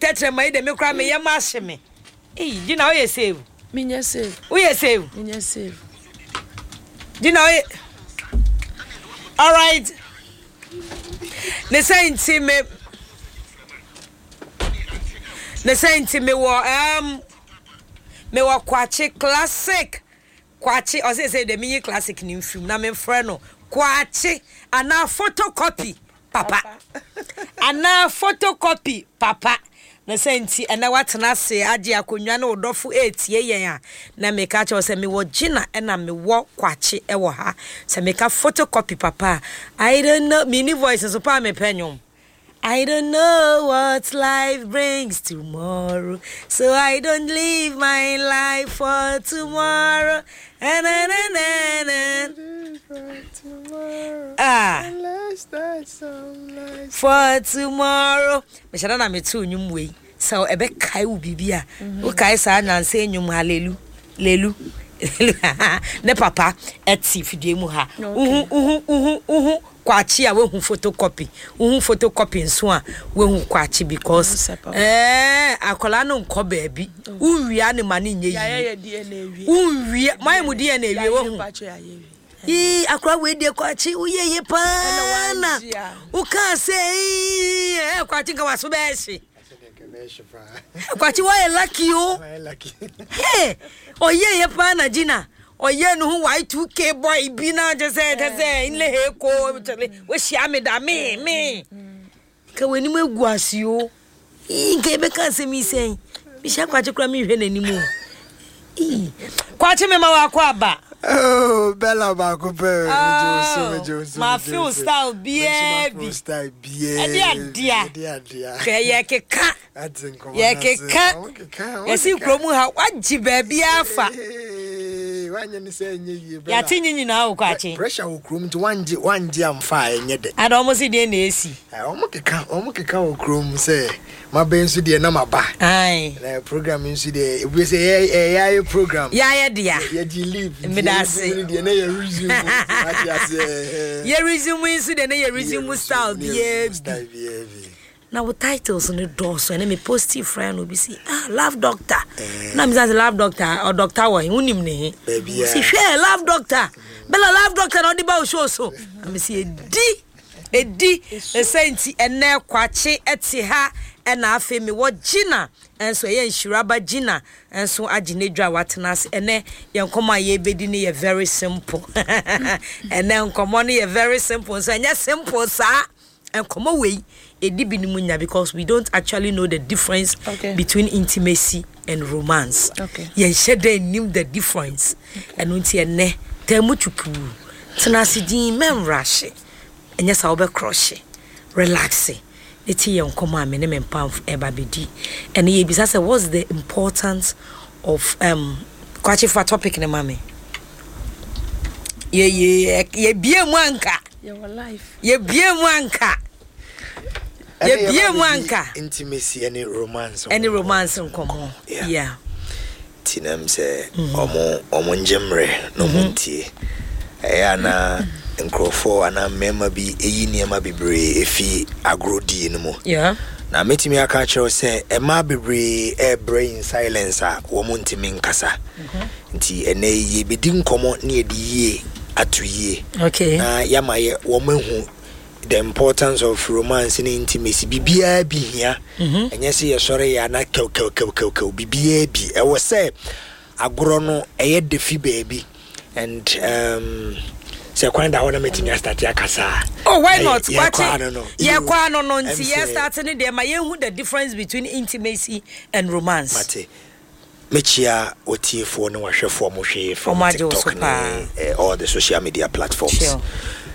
cheche mai de me kra me ye ma hye me. Gina o ye save. Minya save. O ye save. Minya save. Gina o ye. All right. Ne senti me wo kwachi classic. Kwachi o say the mini classic ni film na me frɛ no kwachi ana photocopy papa. Ana photocopy papa. Na senti na watena se age akonwa na odofo etie yen a na me ka che se me wo gina na me wo kwachi e wo ha se me ka photocopy papa. I don't know mini voice so pa me penyom. I don't know what life brings tomorrow, so I don't live my life for tomorrow. For tomorrow. Me shada na me tu nyum we. So ebe kai u bibia. O kai sa na nse nyum hallelu. Lelu. Ne papa eti fidie mu ha. Uhu kwachi a we hu photocopy. Uhu photocopy nso a we hu kwachi because akola no nko baabi. Unwia ne mane nye yi. Ya die na ewie. Unwia mai mu die na ewie we hu. Akwa we die kwachi uyeye pa na. Uka say kwachi ka waso be hye. Kwachi wa lucky o. Hey, oye ye pa na Gina. Oye no hu Y2K boy bi na je say inle he ko we hia me da me. Ka weni megu ase o. Nke be ka se mi sen. Bi hia kwachi kra me hwe nanimu. Kwachi me ma wa kwa aba. Oh, Bella Bacope. My feel style, baby. Dear. Kayaka. Yes, you promo how what you baby afa. Yatin now, Quachi. Pressure will crum to one jam fire. I'd almost see the AC. I almost can't crum say. My brain should be a number back. Aye, program is the we say AI program. Yeah, dear. Yet you leave. You resume the resume style. Now with titles on the door, so and me positive friend will be see love doctor. Now me say love doctor or doctor wa unim ne. Baby, see share love doctor. Bella love doctor no dey ba show so. I me see edi senti ene kwachi eti ha ena afi me wo Gina enso ye nhiraba Gina enso aginedwa watena ene ye nkoma ye bedi ne ye very simple. Ene nkoma ne ye very simple so enya simple sa nkoma we edi binimunya because we don't actually know the difference between intimacy and romance. Ye shede nim the difference. Eno nti ene temuchupu tenasi din memrashe enya sa obe crochet relaxing eti ye nkoma me ne mempam eba bedi ene ye bisa say what's the importance of kwachi for topic ne mame ye bie mu anka your life ye bie mu anka ye bie mu anka intimacy any romance nkomo yeah tinam say omo njemre no muntie na nkrofo ana mema bi eyi niema bebre efi agrodi no mo na metimi aka kyew se ema bebre brain silence a wo muntimi nkasa nti ene ye bedi nkomo na ye die atoyie na yamaye wo mahu the importance of romance and intimacy bibia bi hia enye se ye sore ya na kew bibia bi e wo se agoro no eye defi baby and se kwanda wona metimi start yakasa. Oh, why not? Kwa no nti ye starting there ma ye hu the difference between intimacy and romance. Mate mechia otiefo no wahwefo mo hwe from TikTok all the social media platforms. Sure.